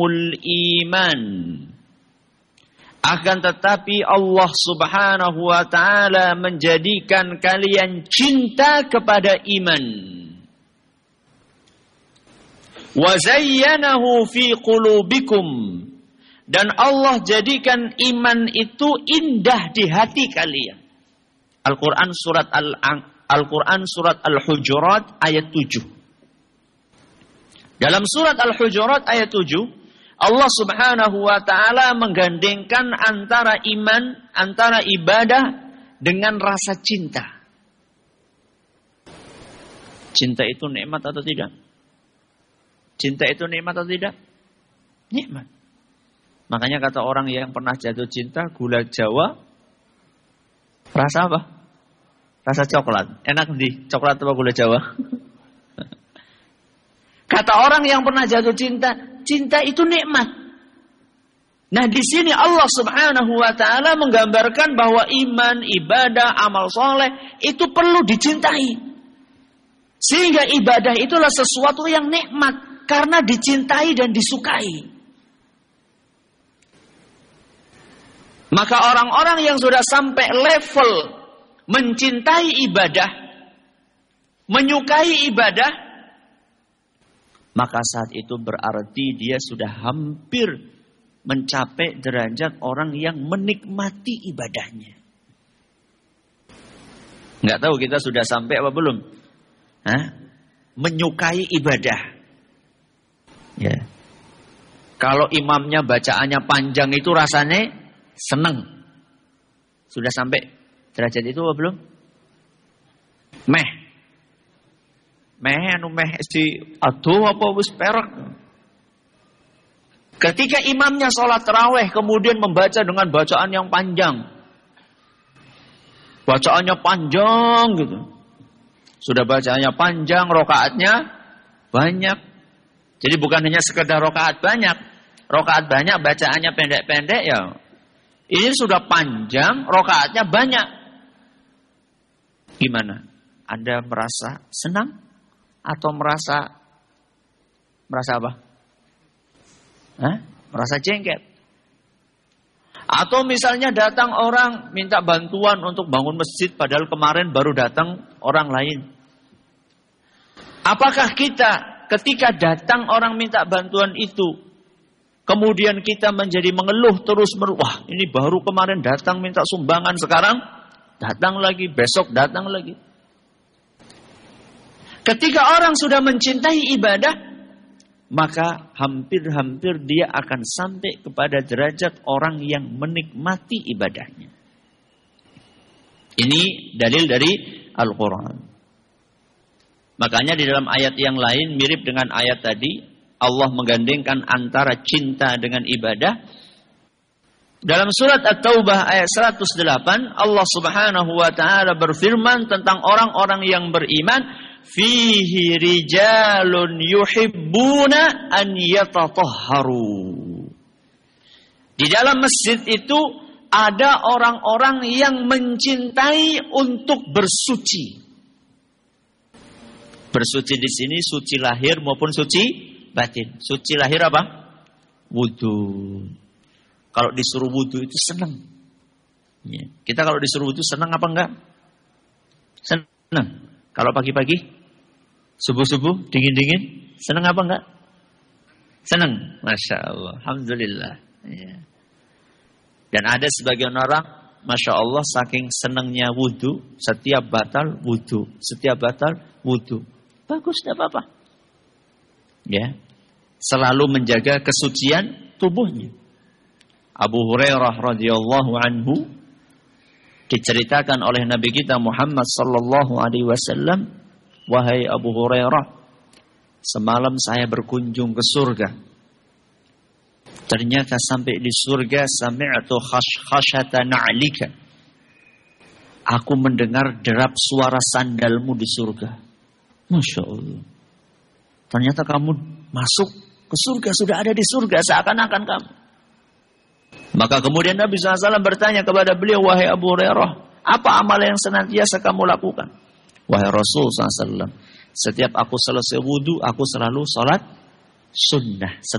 iman. Akan tetapi Allah Subhanahu wa ta'ala menjadikan kalian cinta kepada iman. Wa zayyanahu fi qulubikum. Dan Allah jadikan iman itu indah di hati kalian. Al-Quran surat Al-Hujurat ayat 7. Dalam surat Al-Hujurat ayat 7, Allah Subhanahu wa ta'ala menggandengkan antara iman, antara ibadah dengan rasa cinta. Cinta itu nikmat atau tidak? Cinta itu nikmat atau tidak? Nikmat. Makanya kata orang yang pernah jatuh cinta, gula Jawa, rasa apa? Rasa coklat. Enak di coklat atau gula Jawa? Kata orang yang pernah jatuh cinta, cinta itu nikmat. Nah, di sini Allah Subhanahu wa ta'ala menggambarkan bahwa iman, ibadah, amal soleh itu perlu dicintai. Sehingga ibadah itulah sesuatu yang nikmat karena dicintai dan disukai. Maka orang-orang yang sudah sampai level mencintai ibadah, menyukai ibadah, maka saat itu berarti dia sudah hampir mencapai derajat orang yang menikmati ibadahnya. Nggak tahu kita sudah sampai apa belum? Menyukai ibadah. Ya. Kalau imamnya bacaannya panjang itu rasanya senang. Sudah sampai derajat itu apa belum? Meh si aduh apa wis perak. Ketika imamnya sholat tarawih kemudian membaca dengan bacaan yang panjang. Bacaannya panjang gitu. Sudah bacaannya panjang, rokaatnya banyak. Jadi bukan hanya sekedar rokaat banyak. Rokaat banyak, bacaannya pendek-pendek ya. Ini sudah panjang, rokaatnya banyak. Gimana? Anda merasa senang? Atau merasa apa? Merasa jengkel? Atau misalnya datang orang minta bantuan untuk bangun masjid, padahal kemarin baru datang orang lain. Apakah kita ketika datang orang minta bantuan itu, kemudian kita menjadi mengeluh terus-menerus, wah ini baru kemarin datang minta sumbangan, sekarang datang lagi, besok datang lagi. Ketika orang sudah mencintai ibadah, maka hampir-hampir dia akan sampai kepada derajat orang yang menikmati ibadahnya. Ini dalil dari Al-Quran. Makanya di dalam ayat yang lain mirip dengan ayat tadi, Allah menggandengkan antara cinta dengan ibadah. Dalam surat At-Taubah ayat 108, Allah Subhanahu wa ta'ala berfirman tentang orang-orang yang beriman, fihi rijalun yuhibbuna an yatatahharu. Di dalam masjid itu ada orang-orang yang mencintai untuk bersuci. Bersuci di sini suci lahir maupun suci batin. Suci lahir apa? Wudu. Kalau disuruh wudu itu senang. Ya. Kita kalau disuruh wudu senang apa enggak? Senang. Kalau pagi-pagi, subuh-subuh, dingin-dingin, senang apa enggak? Senang. Masya Allah. Alhamdulillah. Ya. Dan ada sebagian orang, Masya Allah, saking senangnya wudu, setiap batal wudu. Setiap batal wudu. Bagus, tidak apa-apa. Ya. Selalu menjaga kesucian tubuhnya. Abu Hurairah radhiyallahu anhu diceritakan oleh Nabi kita Muhammad sallallahu alaihi wasallam, wahai Abu Hurairah, semalam saya berkunjung ke surga. Ternyata sampai di surga, sami'tu khashkhashata na'lika. Aku mendengar derap suara sandalmu di surga. Masya Allah. Ternyata kamu masuk ke surga, sudah ada di surga seakan-akan kamu. Maka kemudian Nabi SAW bertanya kepada beliau, wahai Abu Hurairah, apa amal yang senantiasa kamu lakukan? Wahai Rasul SAW, setiap aku selesai wudu, aku selalu sholat sunnah.